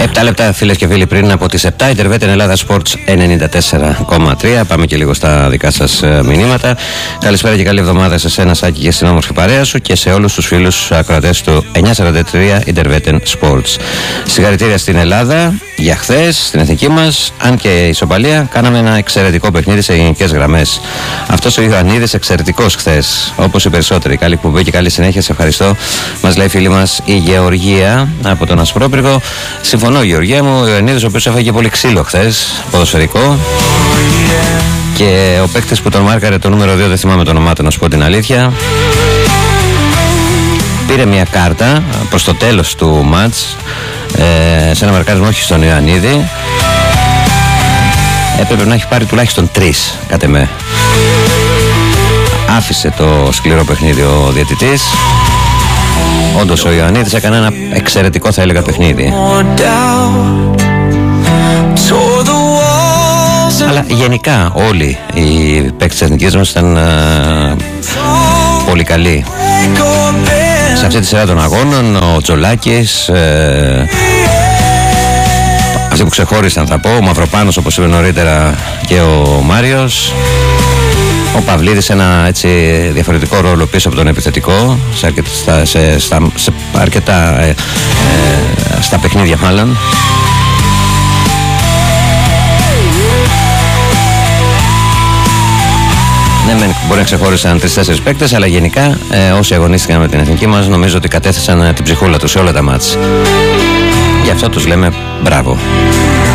7 λεπτά, φίλες και φίλοι, πριν από τις 7, Ιντερβέτεν Ελλάδα Sports 94,3. Πάμε και λίγο στα δικά σας μηνύματα. Καλησπέρα και καλή εβδομάδα σε εσένα, Σάκη, και στην όμορφη παρέα σου και σε όλους τους φίλους ακροατές του 943 Ιντερβέτεν Sports. Συγχαρητήρια στην Ελλάδα για χθες, στην εθνική μας. Αν και η ισοπαλία, κάναμε ένα εξαιρετικό παιχνίδι σε γενικές γραμμές. Αυτός ο Ιωαννίδης εξαιρετικός χθες, όπως οι περισσότεροι. Καλή εκπομπή και καλή συνέχεια. Σε ευχαριστώ. Μας λέει η φίλη μας η Γεωργία από τον Ασπρόπυργο. Συμφωνώ, Γεωργία μου. Ο Ιωαννίδης, ο οποίος έφαγε πολύ ξύλο χθες, ποδοσφαιρικό. Και ο παίκτης που τον μάρκαρε, το νούμερο 2, δεν θυμάμαι το όνομά του, να σου πω την αλήθεια, πήρε μια κάρτα προς το τέλος του μάτς, σε ένα μαρκάρισμα, όχι στον Ιωαννίδη. Έπρεπε να έχει πάρει τουλάχιστον 3, κατ' εμέ. Άφησε το σκληρό παιχνίδι ο διαιτητής. Όντως ο Ιωαννίδης έκανε ένα εξαιρετικό, θα έλεγα, παιχνίδι. Αλλά γενικά όλοι οι παίκτες της εθνικής μας ήταν πολύ καλοί. Σε αυτή τη σειρά των αγώνων, ο Τζολάκης, αυτοί που ξεχώρισαν θα πω, ο Μαυροπάνος, όπως είπε νωρίτερα, και ο Μάριος. Ο Παυλίδης, ένα έτσι διαφορετικό ρόλο πίσω από τον επιθετικό, σε αρκετά στα παιχνίδια μάλλον. Ναι, μπορεί να ξεχώρισαν 3-4 παίκτες, αλλά γενικά όσοι αγωνίστηκαν με την εθνική μας, νομίζω ότι κατέθεσαν την ψυχούλα τους σε όλα τα μάτς. Γι' αυτό τους λέμε μπράβο.